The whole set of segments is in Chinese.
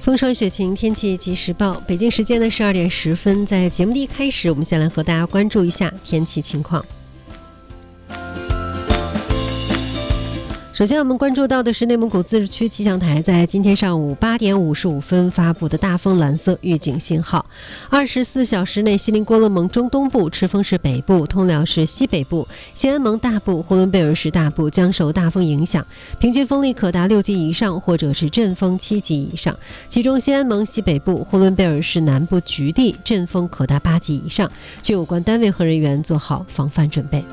风霜雪晴天气即时报，北京时间的12点10分，在节目的一开始，我们先来和大家关注一下天气情况。首先我们关注到的是内蒙古自治区气象台在今天上午8点55分发布的大风蓝色预警信号。24小时内，锡林郭勒盟中东部、赤峰市北部、通辽市西北部、兴安盟大部、呼伦贝尔市大部将受大风影响，平均风力可达6级以上，或者是阵风7级以上。其中兴安盟西北部、呼伦贝尔市南部局地阵风可达8级以上，就有关单位和人员做好防范准备。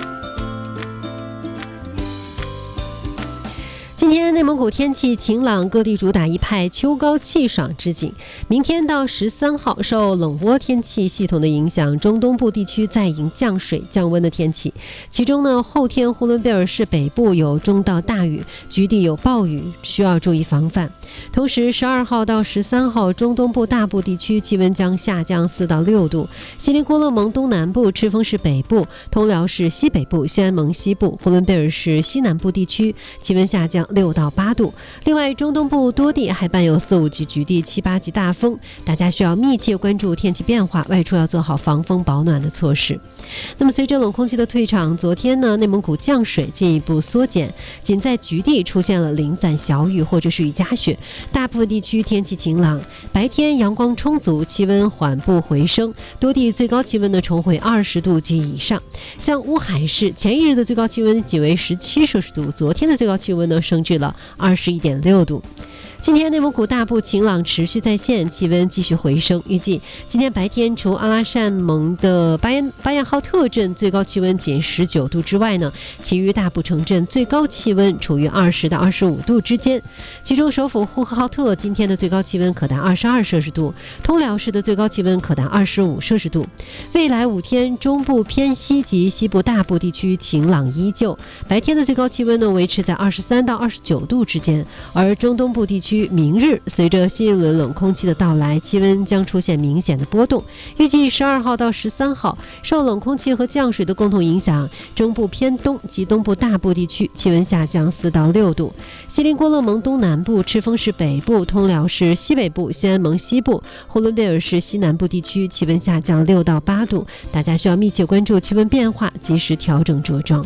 今天内蒙古天气晴朗，各地主打一派秋高气爽之景。明天到13号，受冷涡天气系统的影响，中东部地区再迎降水降温的天气。其中呢，后天呼伦贝尔市北部有中到大雨，局地有暴雨，需要注意防范。同时12号到13号，中东部大部地区气温将下降4到6度。锡林郭勒盟东南部、赤峰市北部、通辽市西北部、兴安盟西部、呼伦贝尔市西南部地区气温下降6到8度。另外，中东部多地还伴有4、5级局地、7、8级大风，大家需要密切关注天气变化，外出要做好防风保暖的措施。那么随着冷空气的退场，昨天呢，内蒙古降水进一步缩减，仅在局地出现了零散小雨或者是雨夹雪，大部分地区天气晴朗，白天阳光充足，气温缓步回升，多地最高气温呢重回20度及以上。像乌海市前一日的最高气温仅为17摄氏度，昨天的最高气温呢升至了21.6度。今天内蒙古大部晴朗持续在线，气温继续回升。预计今天白天除阿拉善盟的巴彦浩特镇最高气温仅19度之外呢，其余大部城镇最高气温处于20到25度之间。其中首府呼和浩特今天的最高气温可达22摄氏度，通辽市的最高气温可达25摄氏度。未来5天，中部偏西及西部大部地区晴朗依旧，白天的最高气温呢维持在23到29度之间，而中东部地区明日随着新一轮冷空气的到来，气温将出现明显的波动。预计12号到13号，受冷空气和降水的共同影响，中部偏东及东部大部地区气温下降4到6度。锡林郭勒盟东南部、赤峰市北部、通辽市西北部、兴安盟西部、呼伦贝尔市西南部地区气温下降6到8度，大家需要密切关注气温变化，及时调整着装。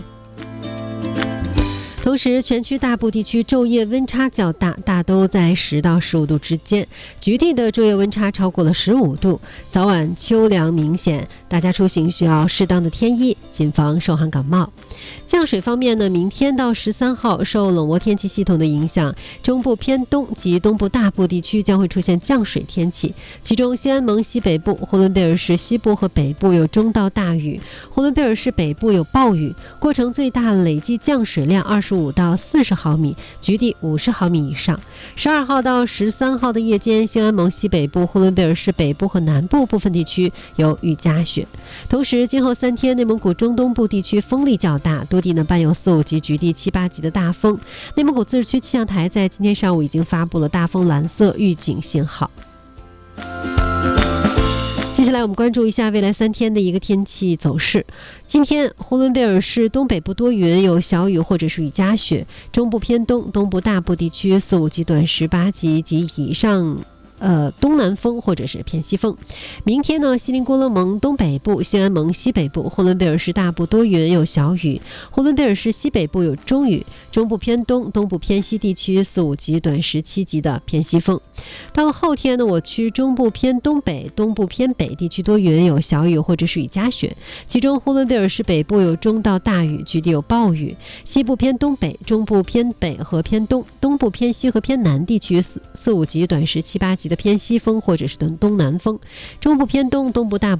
同时，全区大部地区昼夜温差较大，大都在10到15度之间，局地的昼夜温差超过了15度，早晚秋凉明显，大家出行需要适当的添衣，谨防受寒感冒。降水方面呢，明天到13号，受冷涡天气系统的影响，中部偏东及东部大部地区将会出现降水天气，其中兴安盟西北部、呼伦贝尔市西部和北部有中到大雨，呼伦贝尔市北部有暴雨，过程最大累计降水量25到40毫米，局地50毫米以上。12号到13号的夜间，兴安盟西北部、呼伦贝尔市北部和南部部分地区有雨夹雪。同时，今后3天，内蒙古中东部地区风力较大，多地呢伴有4、5级局地、7、8级的大风。内蒙古自治区气象台在今天上午已经发布了大风蓝色预警信号。接下来我们关注一下未来3天的一个天气走势。今天呼伦贝尔市东北部多云，有小雨或者是雨夹雪，中部偏东、东部大部地区4、5级短时8级及以上东南风或者是偏西风。明天呢，锡林郭勒盟东北部、兴安盟西北部、呼伦贝尔市大部多云有小雨，呼伦贝尔市西北部有中雨，中部偏东、东部偏西地区4、5级短时7级的偏西风。到了后天呢，我区中部偏东北、东部偏北地区多云有小雨或者是雨夹雪，其中呼伦贝尔市北部有中到大雨，局地有暴雨，西部偏东北、中部偏北和偏东、东部偏西和偏南地区4、5级短时7、8级的偏西风或者是东南风，中部偏东、东部大部